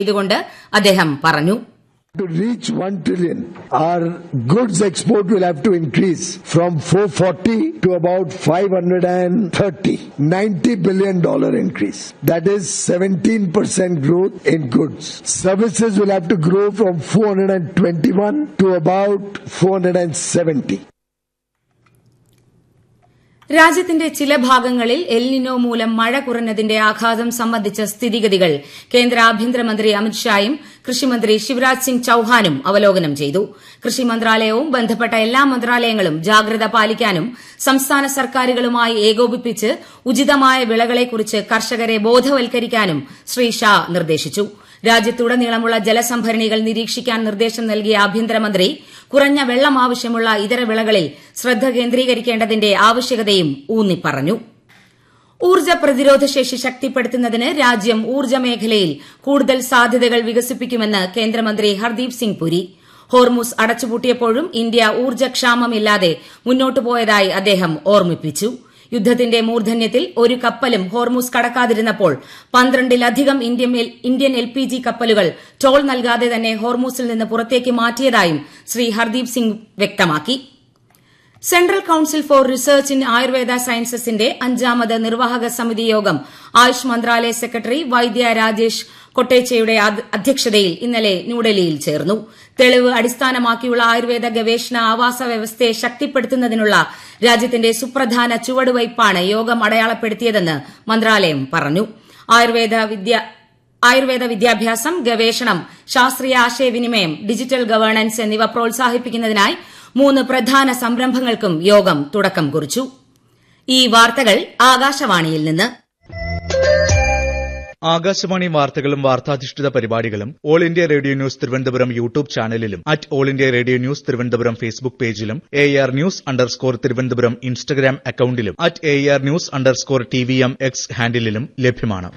ഇതുകൊണ്ട് അദ്ദേഹം പറഞ്ഞു. To reach 1 trillion, our goods export will have to increase from 440 to about 530. $90 billion increase. That is 17% growth in goods. Services will have to grow from 421 to about 470. രാജ്യത്തിന്റെ ചില ഭാഗങ്ങളിൽ El Niño മൂലം മഴ കുറഞ്ഞതിന്റെ ആഘാതം സംബന്ധിച്ച സ്ഥിതിഗതികൾ കേന്ദ്ര ആഭ്യന്തരമന്ത്രി അമിത്ഷായും കൃഷിമന്ത്രി ശിവരാജ് സിംഗ് ചൌഹാനും അവലോകനം ചെയ്തു. കൃഷി മന്ത്രാലയവും ബന്ധപ്പെട്ട എല്ലാ മന്ത്രാലയങ്ങളും ജാഗ്രത പാലിക്കാനും സംസ്ഥാന സർക്കാരുകളുമായി ഏകോപിപ്പിച്ച് ഉചിതമായ വിളകളെക്കുറിച്ച് കർഷകരെ ബോധവൽക്കരിക്കാനും ശ്രീ ഷാ നിർദ്ദേശിച്ചു. രാജ്യത്തുടനീളമുള്ള ജലസംഭരണികൾ നിരീക്ഷിക്കാൻ നിർദ്ദേശം നൽകിയ ആഭ്യന്തരമന്ത്രി കുറഞ്ഞ വെള്ളം ആവശ്യമുള്ള ഇതര വിളകളിൽ ശ്രദ്ധ കേന്ദ്രീകരിക്കേണ്ടതിന്റെ ആവശ്യകതയും ഊന്നിപ്പറഞ്ഞു. ഊർജ്ജ പ്രതിരോധശേഷി ശക്തിപ്പെടുത്തുന്നതിന് രാജ്യം ഊർജ്ജ മേഖലയിൽ കൂടുതൽ സാധ്യതകൾ വികസിപ്പിക്കുമെന്ന് കേന്ദ്രമന്ത്രി ഹർദീപ് സിംഗ് പുരി. ഹോർമുസ് അടച്ചുപൂട്ടിയപ്പോഴും ഇന്ത്യ ഊർജ്ജക്ഷാമമില്ലാതെ മുന്നോട്ടു പോയതായി അദ്ദേഹം ഓർമ്മിപ്പിച്ചു. യുദ്ധത്തിന്റെ മൂർധന്യത്തിൽ ഒരു കപ്പലും ഹോർമുസ് കടക്കാതിരുന്നപ്പോൾ 12ലധികം ഇന്ത്യൻ LPG കപ്പലുകൾ ടോൾ നൽകാതെ തന്നെ ഹോർമുസിൽ നിന്ന് പുറത്തേക്ക് മാറ്റിയതായും ശ്രീ ഹർദീപ് സിംഗ് വ്യക്തമാക്കി. Central council for research in Ayurveda സയൻസസിന്റെ 5ാമത് നിർവാഹക സമിതി യോഗം ആയുഷ് മന്ത്രാലയ സെക്രട്ടറി വൈദ്യ രാജേഷ് കൊട്ടേച്ചയുടെ അധ്യക്ഷതയിൽ ഇന്നലെ ന്യൂഡൽഹിയിൽ ചേർന്നു. തെളിവ് അടിസ്ഥാനമാക്കിയുള്ള ആയുർവേദ ഗവേഷണ ആവാസ വ്യവസ്ഥയെ ശക്തിപ്പെടുത്തുന്നതിനുള്ള രാജ്യത്തിന്റെ സുപ്രധാന ചുവടുവയ്പ്പാണ് യോഗം അടയാളപ്പെടുത്തിയതെന്ന് മന്ത്രാലയം പറഞ്ഞു. ആയുർവേദ വിദ്യാഭ്യാസം, ഗവേഷണം, ശാസ്ത്രീയ ആശയവിനിമയം, ഡിജിറ്റൽ ഗവേണൻസ് എന്നിവ പ്രോത്സാഹിപ്പിക്കുന്നതിനായി 3 പ്രധാന സംരംഭങ്ങൾക്കും യോഗം തുടക്കം കുറിച്ചു. ഈ വാർത്തകൾ ആകാശവാണിയിൽ നിന്ന്. ആകാശവാണി വാർത്തകളും വാർത്താധിഷ്ഠിത പരിപാടികളും all India radio news Thiruvananthapuram YouTube ചാനലിലും all India radio news Thiruvananthapuram Facebook പേജിലും AR ന്യൂസ് _തിരുവനന്തപുരം ഇൻസ്റ്റഗ്രാം അക്കൌണ്ടിലും AR ന്യൂസ് _TVM X ഹാൻഡിലും ലഭ്യമാണ്.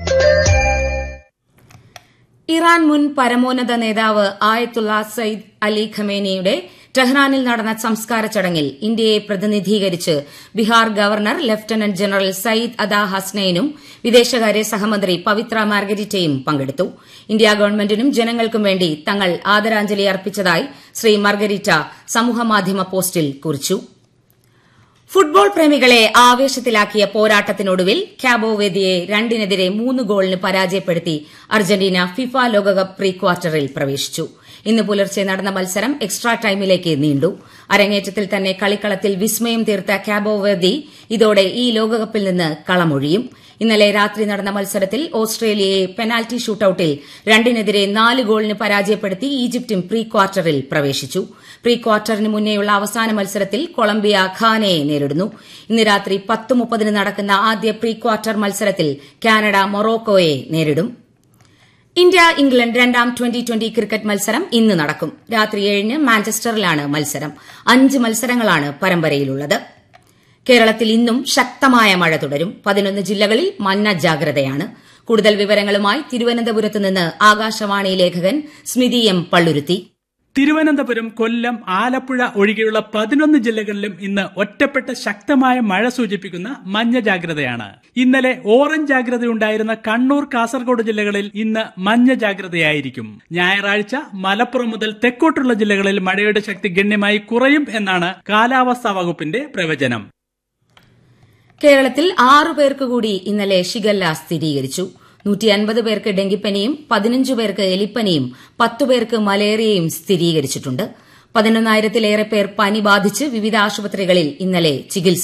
ഇറാൻ മുൻ പരമോന്നത നേതാവ് ആയത്തുള്ള സയ്യിദ് അലി ഖമേനിയുടെ ടെഹ്റാനിൽ നടന്ന സംസ്കാര ചടങ്ങിൽ ഇന്ത്യയെ പ്രതിനിധീകരിച്ച് Bihar governor lieutenant general Sayyid അദാ ഹസ്നൈനും വിദേശകാര്യ സഹമന്ത്രി പവിത്ര മാർഗരിറ്റയും പങ്കെടുത്തു. ഇന്ത്യ ഗവൺമെന്റിനും ജനങ്ങൾക്കും വേണ്ടി തങ്ങൾ ആദരാഞ്ജലി അർപ്പിച്ചതായി ശ്രീ മാർഗരിറ്റ സമൂഹമാധ്യമ പോസ്റ്റിൽ കുറിച്ചു. ഫുട്ബോൾ പ്രേമികളെ ആവേശത്തിലാക്കിയ പോരാട്ടത്തിനൊടുവിൽ ക്യാബോവേദിയെ 2-നെതിരെ 3 ഗോളിന് പരാജയപ്പെടുത്തി അർജന്റീന ഫിഫ ലോകകപ്പ് പ്രീ ക്വാർട്ടറിൽ പ്രവേശിച്ചു. ഇന്ന് പുലർച്ചെ നടന്ന മത്സരം എക്സ്ട്രാ ടൈമിലേക്ക് നീണ്ടു. അരങ്ങേറ്റത്തിൽ തന്നെ കളിക്കളത്തിൽ വിസ്മയം തീർത്ത ക്യാബോവേദി ഇതോടെ ഈ ലോകകപ്പിൽ നിന്ന് കളമൊഴിയും. ഇന്നലെ രാത്രി നടന്ന മത്സരത്തിൽ ഓസ്ട്രേലിയയെ പെനാൽറ്റി ഷൂട്ടൌട്ടിൽ 2-നെതിരെ 4 ഗോളിന് പരാജയപ്പെടുത്തി ഈജിപ്തും പ്രീ ക്വാർട്ടറിൽ പ്രവേശിച്ചു. പ്രീ ക്വാർട്ടറിന് മുന്നേയുള്ള അവസാന മത്സരത്തിൽ കൊളംബിയ ഘാനയെ നേരിടുന്നു. ഇന്ന് രാത്രി 10:30 നടക്കുന്ന ആദ്യ പ്രീ ക്വാർട്ടർ മത്സരത്തിൽ കാനഡ മൊറോക്കോയെ നേരിടും. ഇന്ത്യ ഇംഗ്ലണ്ട് 2ാം ട്വന്റി ക്രിക്കറ്റ് മത്സരം ഇന്ന് നടക്കും. രാത്രി 7-ന് മാഞ്ചസ്റ്ററിലാണ് മത്സരം. 5 മത്സരങ്ങളാണ് പരമ്പരയിലുള്ളത്. കേരളത്തിൽ ഇന്നും ശക്തമായ മഴ തുടരും. 11 ജില്ലകളിൽ മഞ്ഞ ജാഗ്രതയാണ്. കൂടുതൽ വിവരങ്ങളുമായി തിരുവനന്തപുരത്ത് നിന്ന് ആകാശവാണി ലേഖകൻ സ്മിതി എം പള്ളുരുത്തി. തിരുവനന്തപുരം, കൊല്ലം, ആലപ്പുഴ ഒഴികെയുള്ള 11 ജില്ലകളിലും ഇന്ന് ഒറ്റപ്പെട്ട ശക്തമായ മഴ സൂചിപ്പിക്കുന്ന മഞ്ഞ ജാഗ്രതയാണ്. ഇന്നലെ ഓറഞ്ച് ജാഗ്രതയുണ്ടായിരുന്ന കണ്ണൂർ, കാസർഗോഡ് ജില്ലകളിൽ ഇന്ന് മഞ്ഞ ജാഗ്രതയായിരിക്കും. ഞായറാഴ്ച മലപ്പുറം മുതൽ തെക്കോട്ടുള്ള ജില്ലകളിൽ മഴയുടെ ശക്തി ഗണ്യമായി കുറയും എന്നാണ് കാലാവസ്ഥാ വകുപ്പിന്റെ പ്രവചനം. കേരളത്തിൽ 6 പേർക്ക് കൂടി ഇന്നലെ ഷിഗല്ല സ്ഥിരീകരിച്ചു. 150 പേർക്ക് ഡെങ്കിപ്പനിയും 15 പേർക്ക് എലിപ്പനിയും 10 പേർക്ക് മലേറിയയും സ്ഥിരീകരിച്ചിട്ടുണ്ട്. 11,000-ലേറെ പേർ പനി ബാധിച്ച് വിവിധ ആശുപത്രികളിൽ ഇന്നലെ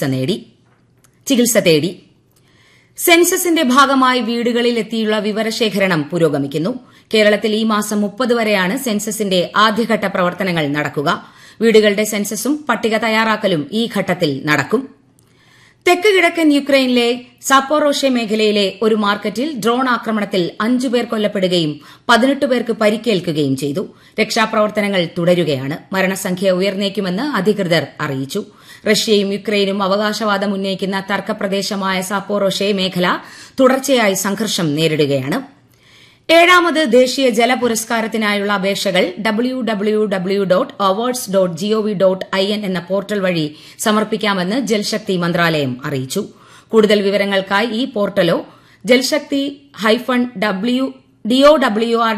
ചികിത്സ തേടി. സെൻസസിന്റെ ഭാഗമായി വീടുകളിൽ എത്തിയുള്ള വിവരശേഖരണം പുരോഗമിക്കുന്നു. കേരളത്തിൽ ഈ മാസം 30 വരെയാണ് സെൻസസിന്റെ ആദ്യഘട്ട പ്രവർത്തനങ്ങൾ നടക്കുക. വീടുകളുടെ സെൻസസും പട്ടിക തയ്യാറാക്കലും ഈ ഘട്ടത്തിൽ നടക്കും. തെക്ക് കിഴക്കൻ യുക്രൈനിലെ സാപ്പോറോഷെ മേഖലയിലെ ഒരു മാർക്കറ്റിൽ ഡ്രോൺ ആക്രമണത്തിൽ 5 പേർ കൊല്ലപ്പെടുകയും 18 പേർക്ക് പരിക്കേൽക്കുകയും ചെയ്തു. രക്ഷാപ്രവർത്തനങ്ങൾ തുടരുകയാണ്. മരണസംഖ്യ ഉയർന്നേക്കുമെന്ന് അധികൃതർ അറിയിച്ചു. റഷ്യയും യുക്രൈനും അവകാശവാദം ഉന്നയിക്കുന്ന തർക്കപ്രദേശമായ സാപ്പോറോഷെ മേഖല തുടർച്ചയായി സംഘർഷം നേരിടുകയാണ്. 7ാമത് ദേശീയ ജല പുരസ്കാരത്തിനായുള്ള അപേക്ഷകൾ www.awards.gov.in എന്ന പോർട്ടൽ വഴി സമർപ്പിക്കാമെന്ന് ജൽശക്തി മന്ത്രാലയം അറിയിച്ചു. കൂടുതൽ വിവരങ്ങൾക്കായി ഈ പോർട്ടലോ ജൽശക്തി DOWR